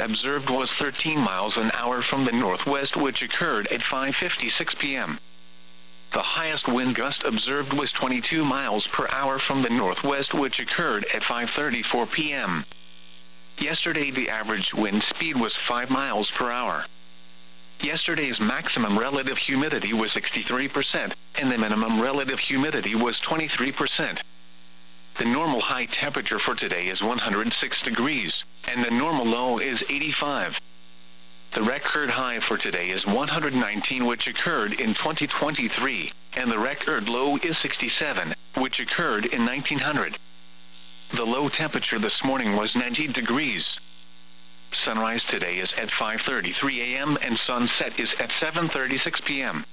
observed was 13 miles an hour from the northwest, which occurred at 5:56 p.m. The highest wind gust observed was 22 miles per hour from the northwest, which occurred at 5:34 p.m. Yesterday the average wind speed was 5 miles per hour. Yesterday's maximum relative humidity was 63%, and the minimum relative humidity was 23%. The normal high temperature for today is 106 degrees, and the normal low is 85. The record high for today is 119, which occurred in 2023, and the record low is 67, which occurred in 1900. The low temperature this morning was 90 degrees. Sunrise today is at 5:33 a.m. and sunset is at 7:36 p.m.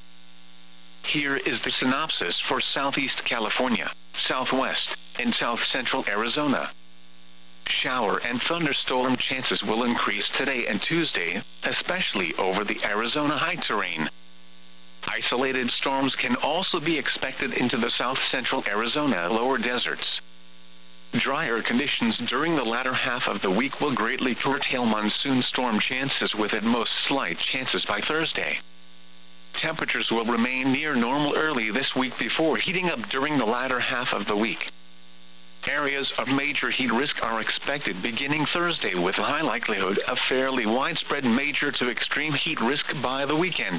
Here is the synopsis for Southeast California, Southwest, and South Central Arizona. Shower and thunderstorm chances will increase today and Tuesday, especially over the Arizona high terrain. Isolated storms can also be expected into the South Central Arizona lower deserts. Drier conditions during the latter half of the week will greatly curtail monsoon storm chances, with at most slight chances by Thursday. Temperatures will remain near normal early this week before heating up during the latter half of the week. Areas of major heat risk are expected beginning Thursday, with a high likelihood of fairly widespread major to extreme heat risk by the weekend.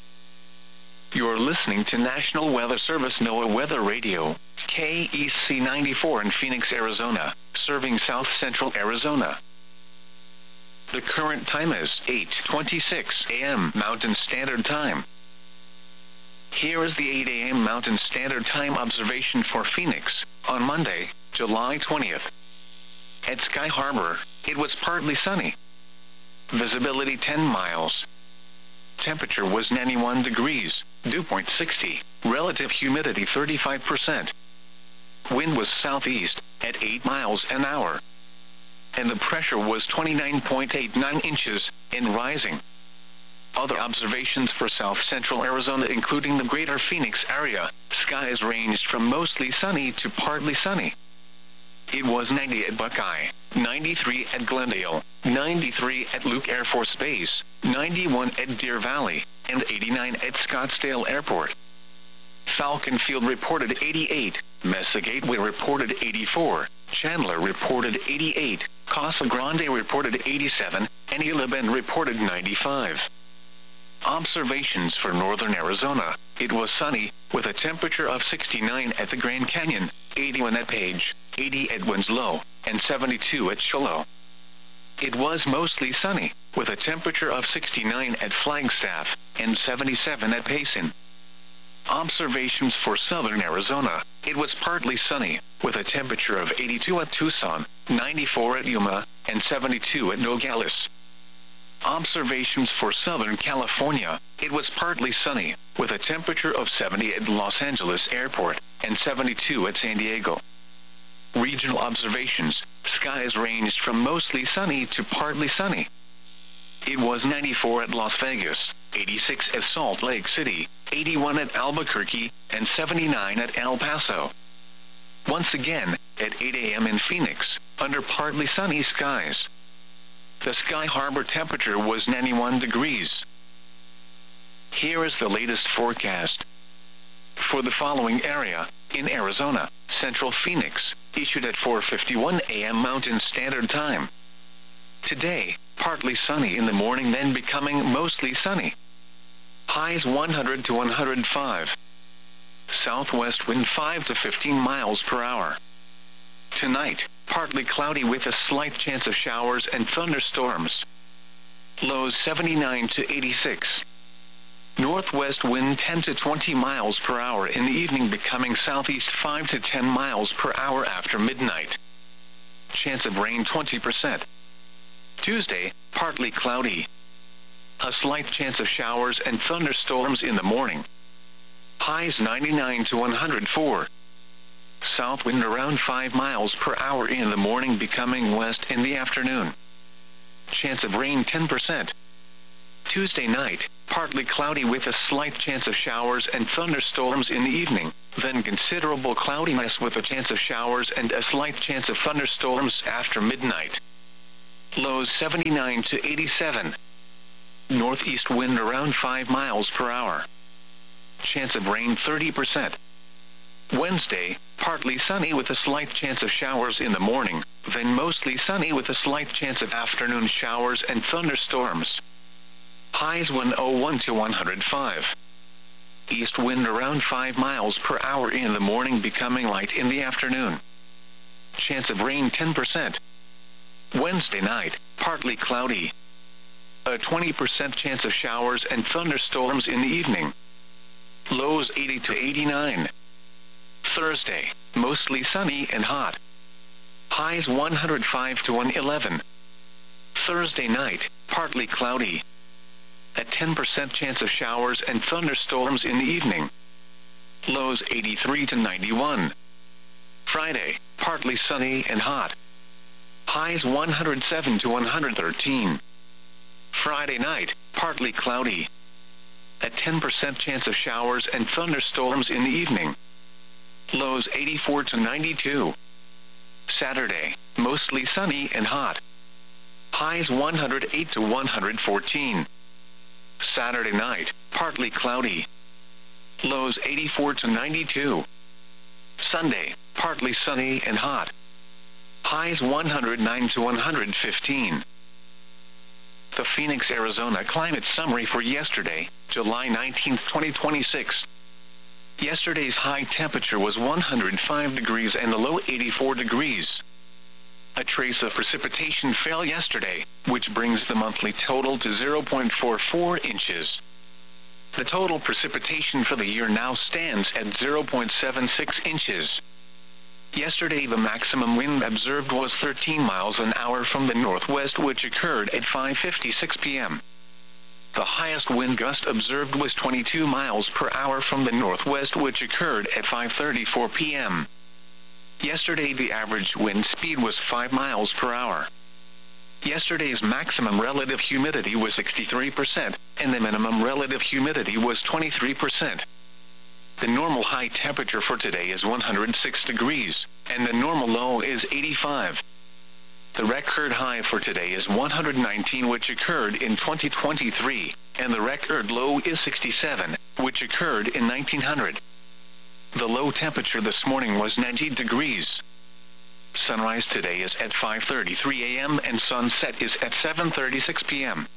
You're listening to National Weather Service NOAA Weather Radio, KEC 94 in Phoenix, Arizona, serving South Central Arizona. The current time is 8:26 a.m. Mountain Standard Time. Here is the 8 a.m. Mountain Standard Time observation for Phoenix, on Monday, July 20th. At Sky Harbor, it was partly sunny. Visibility 10 miles. Temperature was 91 degrees, dew point 60, relative humidity 35%. Wind was southeast, at 8 miles an hour. And the pressure was 29.89 inches, and rising. Other observations for South Central Arizona, including the greater Phoenix area, skies ranged from mostly sunny to partly sunny. It was 90 at Buckeye, 93 at Glendale, 93 at Luke Air Force Base, 91 at Deer Valley, and 89 at Scottsdale Airport. Falcon Field reported 88, Mesa Gateway reported 84, Chandler reported 88, Casa Grande reported 87, and Gila Bend reported 95. Observations for northern Arizona. It was sunny, with a temperature of 69 at the Grand Canyon, 81 at Page, 80 at Winslow, and 72 at Shiloh. It was mostly sunny, with a temperature of 69 at Flagstaff, and 77 at Payson. Observations for southern Arizona. It was partly sunny, with a temperature of 82 at Tucson, 94 at Yuma, and 72 at Nogales. Observations for Southern California. It was partly sunny, with a temperature of 70 at Los Angeles Airport, and 72 at San Diego. Regional observations. Skies ranged from mostly sunny to partly sunny. It was 94 at Las Vegas, 86 at Salt Lake City, 81 at Albuquerque, and 79 at El Paso. Once again, at 8 a.m. in Phoenix, under partly sunny skies. The Sky Harbor temperature was 91 degrees. Here is the latest forecast. For the following area, in Arizona, Central Phoenix, issued at 4:51 a.m. Mountain Standard Time. Today, partly sunny in the morning, then becoming mostly sunny. Highs 100 to 105. Southwest wind 5 to 15 miles per hour. Tonight, partly cloudy with a slight chance of showers and thunderstorms. Lows 79 to 86. Northwest wind 10 to 20 miles per hour in the evening, becoming southeast 5 to 10 miles per hour after midnight. Chance of rain 20%. Tuesday, partly cloudy. A slight chance of showers and thunderstorms in the morning. Highs 99 to 104. South wind around 5 miles per hour in the morning, becoming west in the afternoon. Chance of rain 10%. Tuesday night, partly cloudy with a slight chance of showers and thunderstorms in the evening, then considerable cloudiness with a chance of showers and a slight chance of thunderstorms after midnight. Lows 79 to 87. Northeast wind around 5 miles per hour. Chance of rain 30%. Wednesday, partly sunny with a slight chance of showers in the morning, then mostly sunny with a slight chance of afternoon showers and thunderstorms. Highs 101 to 105. East wind around 5 miles per hour in the morning, becoming light in the afternoon. Chance of rain 10%. Wednesday night, partly cloudy. A 20% chance of showers and thunderstorms in the evening. Lows 80 to 89. Thursday, mostly sunny and hot. Highs 105 to 111. Thursday night, partly cloudy. A 10% chance of showers and thunderstorms in the evening. Lows 83 to 91. Friday, partly sunny and hot. Highs 107 to 113. Friday night, partly cloudy. A 10% chance of showers and thunderstorms in the evening. Lows 84 to 92. Saturday, mostly sunny and hot. Highs 108 to 114. Saturday night, partly cloudy. Lows 84 to 92. Sunday, partly sunny and hot. Highs 109 to 115. The Phoenix, Arizona climate summary for yesterday, July 19, 2026. Yesterday's high temperature was 105 degrees and the low 84 degrees. A trace of precipitation fell yesterday, which brings the monthly total to 0.44 inches. The total precipitation for the year now stands at 0.76 inches. Yesterday the maximum wind observed was 13 miles an hour from the northwest, which occurred at 5:56 p.m. The highest wind gust observed was 22 miles per hour from the northwest, which occurred at 5:34 p.m. Yesterday the average wind speed was 5 miles per hour. Yesterday's maximum relative humidity was 63%, and the minimum relative humidity was 23%. The normal high temperature for today is 106 degrees, and the normal low is 85. The record high for today is 119, which occurred in 2023, and the record low is 67, which occurred in 1900. The low temperature this morning was 90 degrees. Sunrise today is at 5:33 a.m. and sunset is at 7:36 p.m.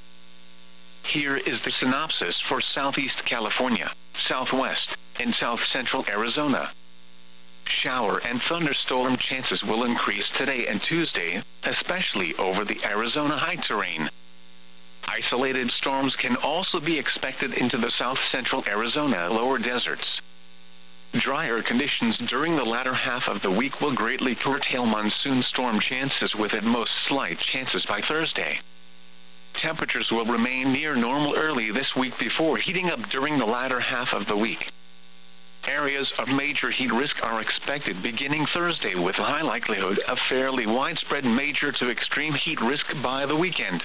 Here is the synopsis for Southeast California, Southwest, and South Central Arizona. Shower and thunderstorm chances will increase today and Tuesday, especially over the Arizona high terrain. Isolated storms can also be expected into the South Central Arizona lower deserts. Drier conditions during the latter half of the week will greatly curtail monsoon storm chances, with at most slight chances by Thursday. Temperatures will remain near normal early this week before heating up during the latter half of the week. Areas of major heat risk are expected beginning Thursday, with a high likelihood of fairly widespread major to extreme heat risk by the weekend.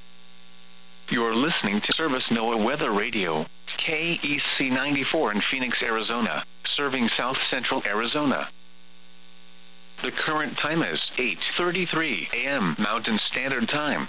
You're listening to Service NOAA Weather Radio, KEC 94 in Phoenix, Arizona, serving South Central Arizona. The current time is 8:33 a.m. Mountain Standard Time.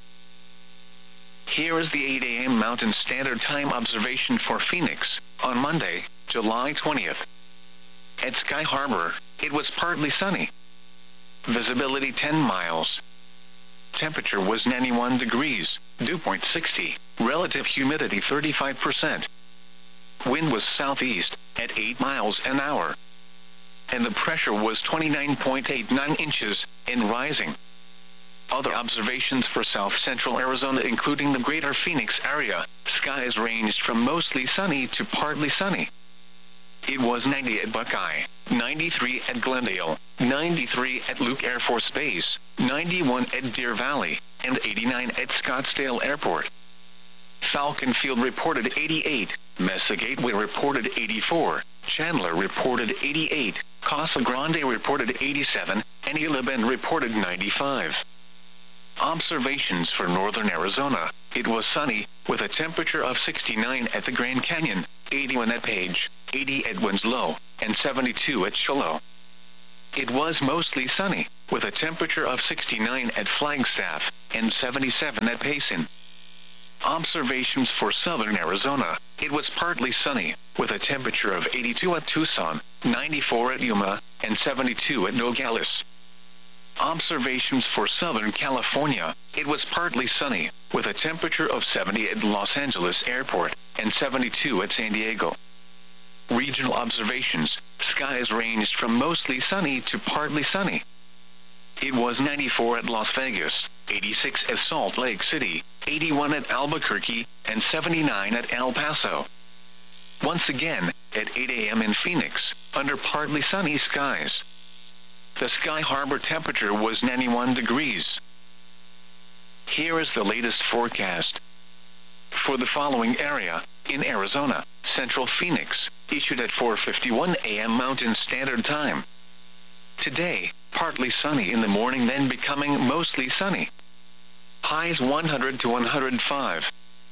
Here is the 8 a.m. Mountain Standard Time observation for Phoenix, on Monday, July 20th. At Sky Harbor, it was partly sunny. Visibility 10 miles. Temperature was 91 degrees, dew point 60, relative humidity 35%. Wind was southeast, at 8 miles an hour. And the pressure was 29.89 inches, and rising. Other observations for South Central Arizona, including the greater Phoenix area, skies ranged from mostly sunny to partly sunny. It was 90 at Buckeye, 93 at Glendale, 93 at Luke Air Force Base, 91 at Deer Valley, and 89 at Scottsdale Airport. Falcon Field reported 88, Mesa Gateway reported 84, Chandler reported 88, Casa Grande reported 87, and Gila Bend reported 95. Observations for northern Arizona: it was sunny, with a temperature of 69 at the Grand Canyon, 81 at Page, 80 at Winslow, and 72 at Shiloh. It was mostly sunny, with a temperature of 69 at Flagstaff and 77 at Payson. Observations for southern Arizona: it was partly sunny, with a temperature of 82 at Tucson, 94 at Yuma, and 72 at Nogales. Observations for southern California: it was partly sunny, with a temperature of 70 at Los Angeles Airport, and 72 at San Diego. Regional observations: skies ranged from mostly sunny to partly sunny. It was 94 at Las Vegas, 86 at Salt Lake City, 81 at Albuquerque, and 79 at El Paso. Once again, at 8 a.m. in Phoenix, under partly sunny skies. The Sky Harbor temperature was 91 degrees. Here is the latest forecast. For the following area, in Arizona, Central Phoenix, issued at 4:51 a.m. Mountain Standard Time. Today, partly sunny in the morning, then becoming mostly sunny. Highs 100 to 105.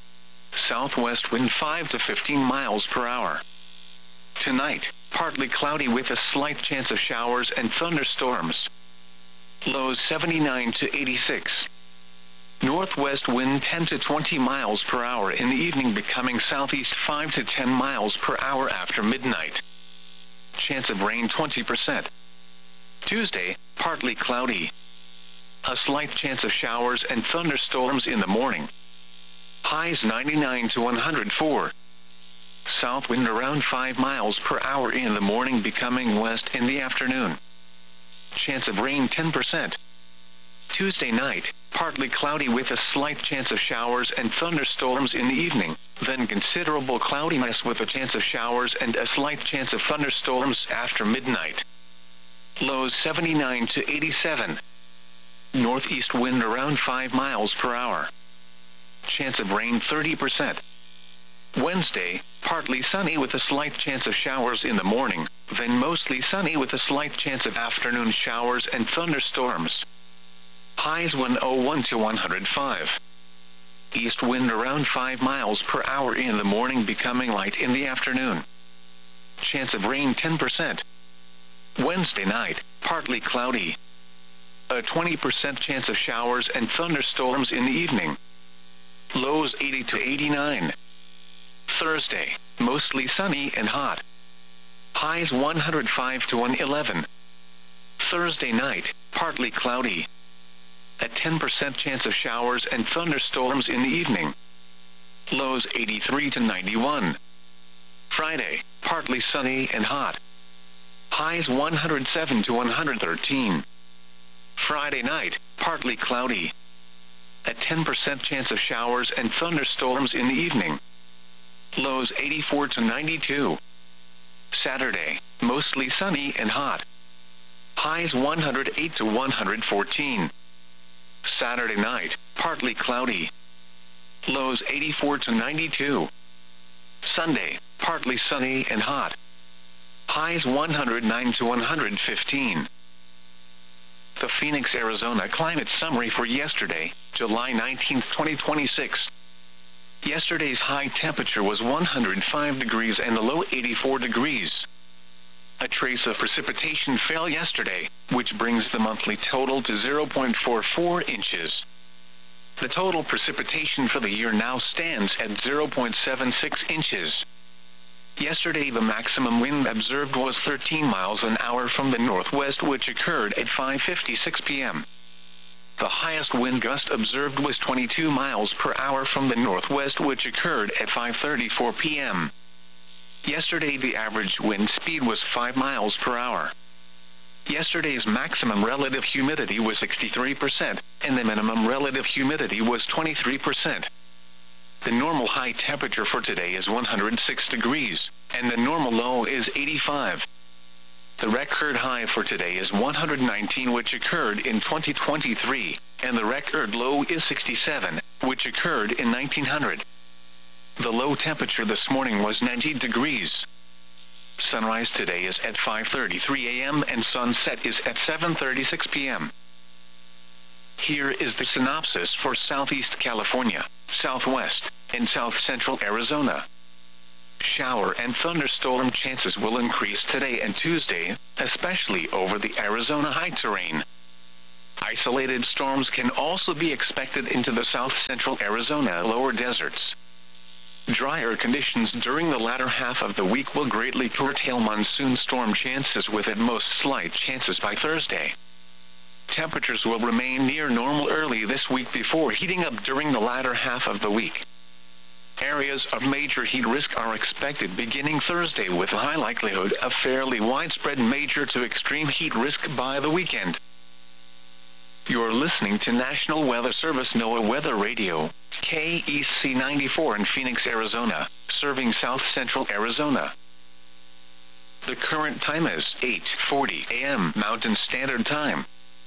Southwest wind 5 to 15 miles per hour. Tonight, partly cloudy with a slight chance of showers and thunderstorms. Lows 79 to 86. Northwest wind 10 to 20 miles per hour in the evening, becoming southeast 5 to 10 miles per hour after midnight. Chance of rain 20%. Tuesday, partly cloudy. A slight chance of showers and thunderstorms in the morning. Highs 99 to 104. South wind around 5 miles per hour in the morning, becoming west in the afternoon. Chance of rain 10%. Tuesday night, partly cloudy with a slight chance of showers and thunderstorms in the evening, then considerable cloudiness with a chance of showers and a slight chance of thunderstorms after midnight. Lows 79 to 87. Northeast wind around 5 miles per hour. Chance of rain 30%. Wednesday, partly sunny with a slight chance of showers in the morning, then mostly sunny with a slight chance of afternoon showers and thunderstorms. Highs 101 to 105. East wind around 5 miles per hour in the morning, becoming light in the afternoon. Chance of rain 10%. Wednesday night, partly cloudy. A 20% chance of showers and thunderstorms in the evening. Lows 80 to 89. Thursday, mostly sunny and hot. Highs 105 to 111. Thursday night, partly cloudy. A 10% chance of showers and thunderstorms in the evening. Lows 83 to 91. Friday, partly sunny and hot. Highs 107 to 113. Friday night, partly cloudy. A 10% chance of showers and thunderstorms in the evening. Lows 84 to 92. Saturday, mostly sunny and hot. Highs 108 to 114. Saturday night, partly cloudy. Lows 84 to 92. Sunday, partly sunny and hot. Highs 109 to 115. The Phoenix, Arizona climate summary for yesterday, July 19, 2026. Yesterday's high temperature was 105 degrees and the low 84 degrees. A trace of precipitation fell yesterday, which brings the monthly total to 0.44 inches. The total precipitation for the year now stands at 0.76 inches. Yesterday the maximum wind observed was 13 miles an hour from the northwest, which occurred at 5:56 p.m. The highest wind gust observed was 22 miles per hour from the northwest, which occurred at 5:34 p.m. Yesterday the average wind speed was 5 miles per hour. Yesterday's maximum relative humidity was 63%, and the minimum relative humidity was 23%. The normal high temperature for today is 106 degrees, and the normal low is 85. The record high for today is 119, which occurred in 2023, and the record low is 67, which occurred in 1900. The low temperature this morning was 90 degrees. Sunrise today is at 5:33 a.m. and sunset is at 7:36 p.m. Here is the synopsis for Southeast California, Southwest, and South Central Arizona. Shower and thunderstorm chances will increase today and Tuesday, especially over the Arizona high terrain. Isolated storms can also be expected into the south-central Arizona lower deserts. Drier conditions during the latter half of the week will greatly curtail monsoon storm chances, with at most slight chances by Thursday. Temperatures will remain near normal early this week before heating up during the latter half of the week. Areas of major heat risk are expected beginning Thursday, with a high likelihood of fairly widespread major to extreme heat risk by the weekend. You're listening to National Weather Service NOAA Weather Radio, KEC 94 in Phoenix, Arizona, serving south-central Arizona. The current time is 8:40 a.m. Mountain Standard Time.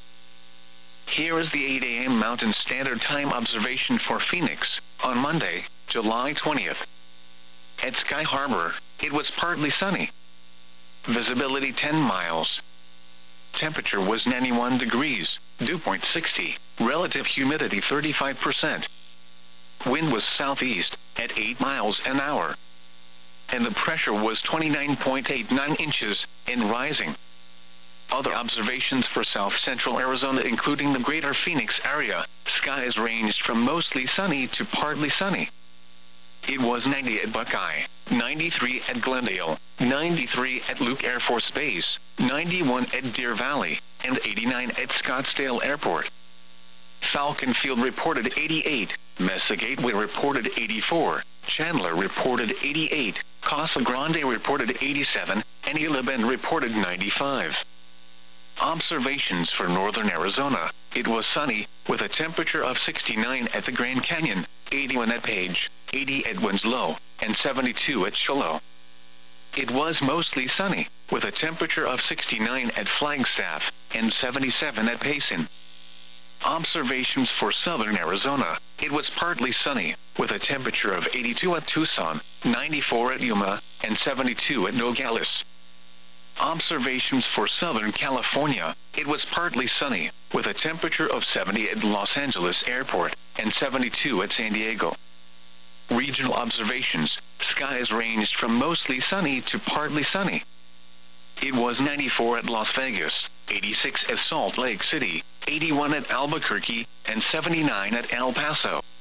Here is the 8 a.m. Mountain Standard Time observation for Phoenix, on Monday, July 20th. At Sky Harbor, it was partly sunny. Visibility 10 miles. Temperature was 91 degrees, dew point 60, relative humidity 35%. Wind was southeast, at 8 miles an hour. And the pressure was 29.89 inches, and rising. Other observations for south-central Arizona, including the greater Phoenix area, skies ranged from mostly sunny to partly sunny. It was 90 at Buckeye, 93 at Glendale, 93 at Luke Air Force Base, 91 at Deer Valley, and 89 at Scottsdale Airport. Falcon Field reported 88, Mesa Gateway reported 84, Chandler reported 88, Casa Grande reported 87, and Isla Bend reported 95. Observations for northern Arizona: it was sunny, with a temperature of 69 at the Grand Canyon, 81 at Page, 80 at Winslow, and 72 at Shiloh. It was mostly sunny, with a temperature of 69 at Flagstaff, and 77 at Payson. Observations for southern Arizona: it was partly sunny, with a temperature of 82 at Tucson, 94 at Yuma, and 72 at Nogales. Observations for Southern California: it was partly sunny, with a temperature of 70 at Los Angeles Airport, and 72 at San Diego. Regional observations: skies ranged from mostly sunny to partly sunny. It was 94 at Las Vegas, 86 at Salt Lake City, 81 at Albuquerque, and 79 at El Paso.